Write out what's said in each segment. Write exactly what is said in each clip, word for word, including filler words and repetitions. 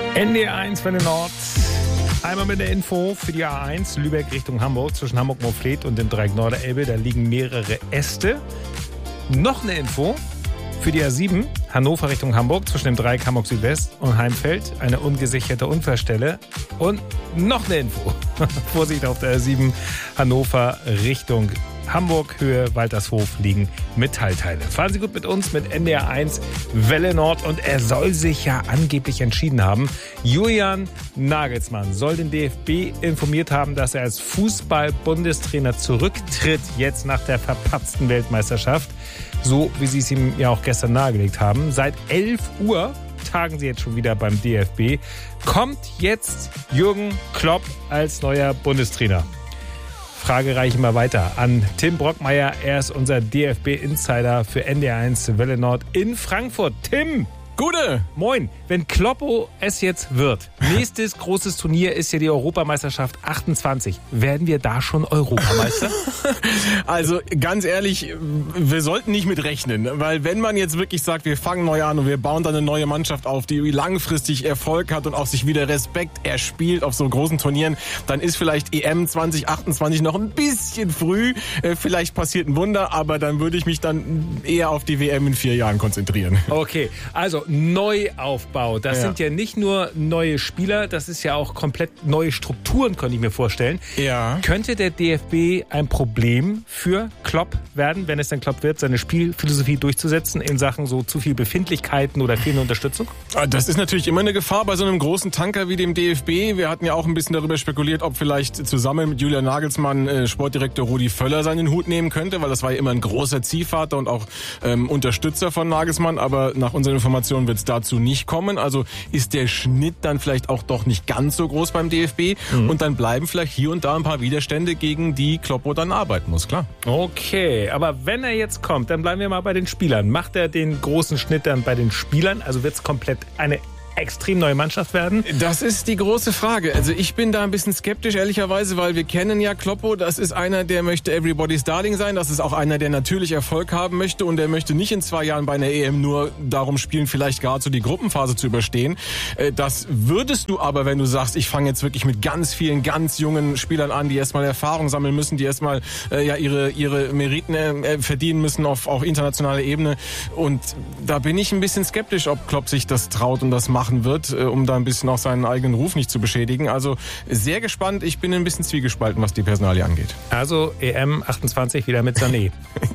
N D R eins für den Nord. Einmal mit der Info für die A eins, Lübeck Richtung Hamburg, zwischen Hamburg-Moorfleet und dem Dreieck Norderelbe. Da liegen mehrere Äste. Noch eine Info für die A sieben, Hannover Richtung Hamburg, zwischen dem Dreieck Hamburg-Südwest und Heimfeld. Eine ungesicherte Unfallstelle. Und noch eine Info. Vorsicht auf der A sieben, Hannover Richtung Hamburg, Höhe Waltershof liegen Metallteile. Fahren Sie gut mit uns mit N D R eins Welle Nord und er soll sich ja angeblich entschieden haben. Julian Nagelsmann soll den D F B informiert haben, dass er als Fußball-Bundestrainer zurücktritt, jetzt nach der verpatzten Weltmeisterschaft. So wie Sie es ihm ja auch gestern nahegelegt haben. Seit elf Uhr tagen sie jetzt schon wieder beim D F B. Kommt jetzt Jürgen Klopp als neuer Bundestrainer? Frage reiche ich mal weiter an Tim Brockmeier. Er ist unser D F B-Insider für N D R eins Welle Nord in Frankfurt. Tim! Gute! Moin! Wenn Kloppo es jetzt wird, nächstes großes Turnier ist ja die Europameisterschaft achtundzwanzig. Werden wir da schon Europameister? Also ganz ehrlich, wir sollten nicht mit rechnen, weil wenn man jetzt wirklich sagt, wir fangen neu an und wir bauen dann eine neue Mannschaft auf, die langfristig Erfolg hat und auch sich wieder Respekt erspielt auf so großen Turnieren, dann ist vielleicht E M zwanzig achtundzwanzig noch ein bisschen früh. Vielleicht passiert ein Wunder, aber dann würde ich mich dann eher auf die W M in vier Jahren konzentrieren. Okay, also Neuaufbau. Das ja. sind ja nicht nur neue Spieler, das ist ja auch komplett neue Strukturen, könnte ich mir vorstellen. Ja. Könnte der D F B ein Problem für Klopp werden, wenn es dann Klopp wird, seine Spielphilosophie durchzusetzen in Sachen so zu viel Befindlichkeiten oder fehlende Unterstützung? Das ist natürlich immer eine Gefahr bei so einem großen Tanker wie dem D F B. Wir hatten ja auch ein bisschen darüber spekuliert, ob vielleicht zusammen mit Julian Nagelsmann äh, Sportdirektor Rudi Völler seinen Hut nehmen könnte, weil das war ja immer ein großer Ziehvater und auch ähm, Unterstützer von Nagelsmann, aber nach unseren Informationen wird es dazu nicht kommen. Also ist der Schnitt dann vielleicht auch doch nicht ganz so groß beim D F B mhm. und dann bleiben vielleicht hier und da ein paar Widerstände, gegen die Kloppo dann arbeiten muss, klar. Okay, aber wenn er jetzt kommt, dann bleiben wir mal bei den Spielern. Macht er den großen Schnitt dann bei den Spielern? Also wird es komplett eine extrem neue Mannschaft werden? Das ist die große Frage. Also ich bin da ein bisschen skeptisch, ehrlicherweise, weil wir kennen ja Kloppo. Das ist einer, der möchte Everybody's Darling sein. Das ist auch einer, der natürlich Erfolg haben möchte und der möchte nicht in zwei Jahren bei einer E M nur darum spielen, vielleicht gerade so die Gruppenphase zu überstehen. Das würdest du aber, wenn du sagst, ich fange jetzt wirklich mit ganz vielen, ganz jungen Spielern an, die erstmal Erfahrung sammeln müssen, die erstmal äh, ja ihre ihre Meriten äh, verdienen müssen auf, auf internationaler Ebene. Und da bin ich ein bisschen skeptisch, ob Klopp sich das traut und das machen wird, um da ein bisschen auch seinen eigenen Ruf nicht zu beschädigen. Also sehr gespannt. Ich bin ein bisschen zwiegespalten, was die Personalie angeht. Also E M achtundzwanzig wieder mit Sané.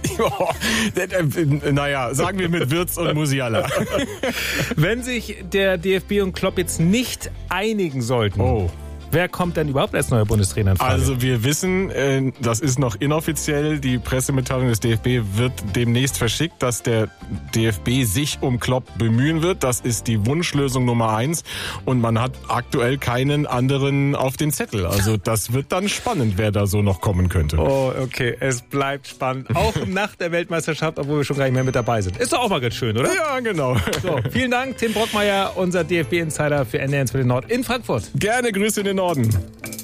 Naja, sagen wir mit Wirtz und Musiala. Wenn sich der D F B und Klopp jetzt nicht einigen sollten, oh. wer kommt denn überhaupt als neuer Bundestrainer in Frage? Also wir wissen, äh, das ist noch inoffiziell, die Pressemitteilung des D F B wird demnächst verschickt, dass der D F B sich um Klopp bemühen wird. Das ist die Wunschlösung Nummer eins und man hat aktuell keinen anderen auf den Zettel. Also das wird dann spannend, wer da so noch kommen könnte. Oh, okay, es bleibt spannend. Auch nach der Weltmeisterschaft, obwohl wir schon gar nicht mehr mit dabei sind. Ist doch auch mal ganz schön, oder? Ja, genau. So, vielen Dank, Tim Brockmeier, unser D F B-Insider für N D R eins für den Nord in Frankfurt. Gerne, Grüße in den Norden.